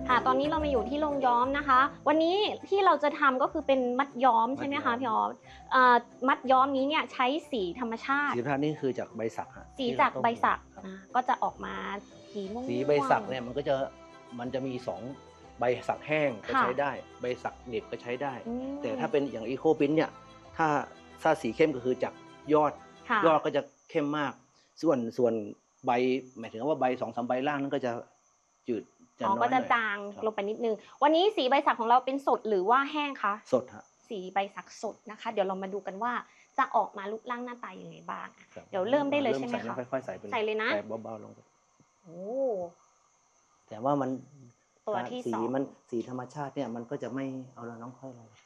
ค่ะตอนนี้เรามาอยู่ที่โรงย้อมนะคะ วันนี้ที่เราจะทำก็คือเป็นมัดย้อมใช่ไหมคะพี่ออสมัดย้อมนี้เนี่ยใช้สีธรรมชาติสีธรรมชาตินี่คือจากใบสักฮะสีจากใบสักครับก็จะออกมาสีม่วงสีใบสักเนี่ยมันจะมี2ใบสักแห้งก็ใช้ได้ใบสักดิบก็ใช้ได้ แต่ถ้าเป็นอย่างอีโคพินเนี่ยถ้าสีเข้มก็คือจากยอดก็จะเข้มมาก ส่วนใบหมายถึงว่าใบ2-3ใบล่างนั้นก็จะจืดก็จะจางลงไปนิดนึงวันนี้สีใบสักของเราเป็นสดหรือว่าแห้งคะสดฮะสีใบสักสดนะคะเดี๋ยวเรามาดูกันว่าจะออกมารูปร่างหน้าตาอย่างไรบ้างเดี๋ยวเริ่มได้เลยใช่ไหมคะค่อยๆใส่ไปใส่เลยนะแต่เบาๆลงไปโอ้แต่ว่ามันตัวที่สองสีธรรมชาติเนี่ยมันก็จะไม่เอาละน้องค่อยเลย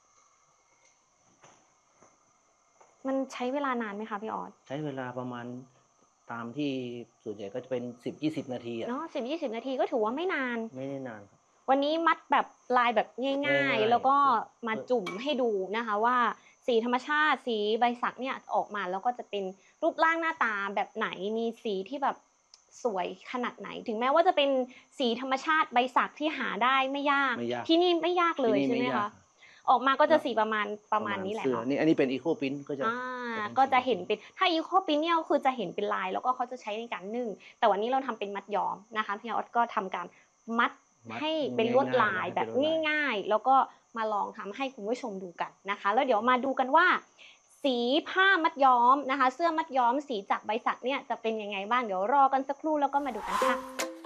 มันใช้เวลานานไหมคะพี่ออสใช้เวลาประมาณตามที่ส่วนใหญ่ก็จะเป็น10-20 นาทีเนาะ10-20 นาทีก็ถือว่าไม่นานครับวันนี้มัดแบบลายแบบง่ายๆแล้วก็มาจุ่มให้ดูนะคะว่าสีธรรมชาติสีใบสักเนี่ยออกมาแล้วก็จะเป็นรูปร่างหน้าตาแบบไหนมีสีที่แบบสวยขนาดไหนถึงแม้ว่าจะเป็นสีธรรมชาติใบสักที่หาได้ไม่ยากที่นี่ไม่ยากเลยใช่ไหมคะออกมาก็จะสีประมาณนี้แหละค่ะอันนี้เป็นอีโคพินก็จะเห็นเป็นถ้าอีโคพินเนี่ยคือจะเห็นเป็นลายแล้วก็เขาจะใช้ในการนึ่งแต่วันนี้เราทำเป็นมัดย้อมนะคะพี่ออสก็ทำการมัดให้เป็นลวดลายแบบง่ายๆแล้วก็มาลองทำให้คุณผู้ชมดูกันนะคะแล้วเดี๋ยวมาดูกันว่าสีผ้ามัดย้อมนะคะเสื้อมัดย้อมสีจากใบสักเนี่ยจะเป็นยังไงบ้างเดี๋ยวรอกันสักครู่แล้วก็มาดูกันค่ะ